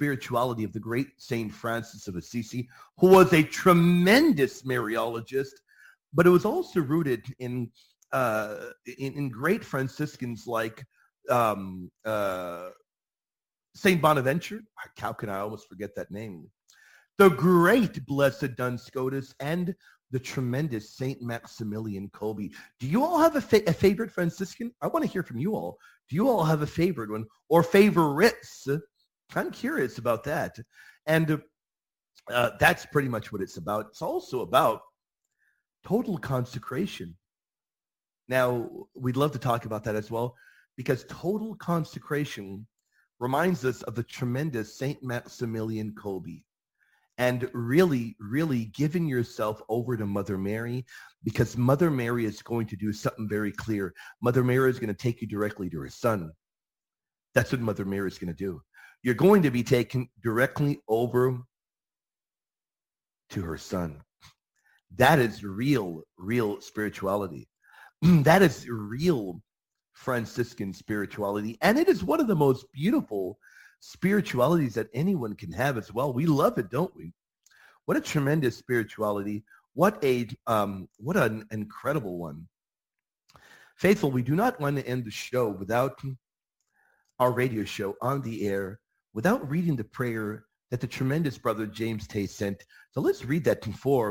spirituality of the great Saint Francis of Assisi, who was a tremendous Mariologist, but it was also rooted in great Franciscans like Saint Bonaventure. How can I almost forget that name? The great Blessed Duns Scotus, and the tremendous Saint Maximilian Kolbe. Do you all have a favorite Franciscan? I want to hear from you all. Do you all have a favorite one or favorites? I'm curious about that. And that's pretty much what it's about. It's also about total consecration. Now, we'd love to talk about that as well, because total consecration reminds us of the tremendous Saint Maximilian Kolbe. And really, really giving yourself over to Mother Mary, because Mother Mary is going to do something very clear. Mother Mary is going to take you directly to her son. That's what Mother Mary is going to do. You're going to be taken directly over to her son. That is real spirituality. That is real Franciscan spirituality. And it is one of the most beautiful spiritualities that anyone can have as well. We love it, don't we? What a tremendous spirituality. What an incredible one. Faithful, we do not want to end the show without our radio show on the air, without reading the prayer that the tremendous brother James Tay sent. So let's read that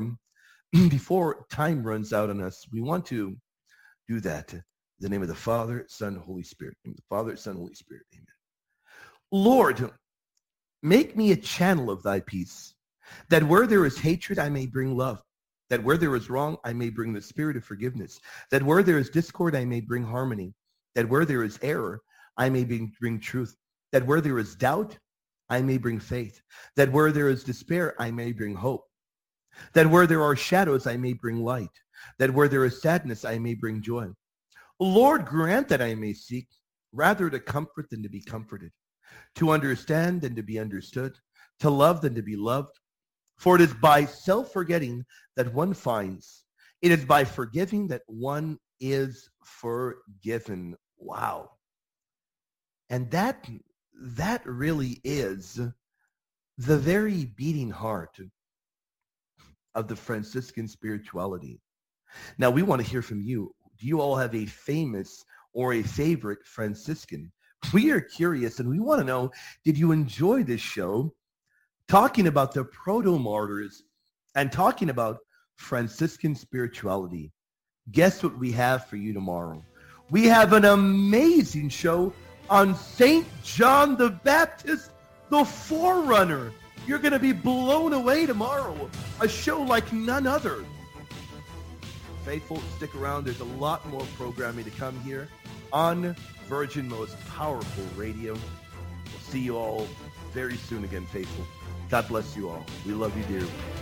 before time runs out on us. We want to do that. In the name of the Father, Son, Holy Spirit. In the name of the Father, Son, Holy Spirit. Amen. Lord, make me a channel of thy peace, that where there is hatred, I may bring love, that where there is wrong, I may bring the spirit of forgiveness, that where there is discord, I may bring harmony, that where there is error, I may bring truth, that where there is doubt, I may bring faith, that where there is despair, I may bring hope, that where there are shadows, I may bring light, that where there is sadness, I may bring joy. Lord, grant that I may seek rather to comfort than to be comforted, to understand than to be understood, to love than to be loved. For it is by self-forgetting that one finds. It is by forgiving that one is forgiven. Wow. And that really is the very beating heart of the Franciscan spirituality. Now, we want to hear from you. Do you all have a famous or a favorite Franciscan? We are curious, and we want to know, did you enjoy this show talking about the proto-martyrs and talking about Franciscan spirituality? Guess what we have for you tomorrow? We have an amazing show on St. John the Baptist, the Forerunner. You're going to be blown away tomorrow. A show like none other. Faithful, stick around. There's a lot more programming to come here on Virgin Most Powerful Radio. We'll see you all very soon again, faithful. God bless you all. We love you dearly.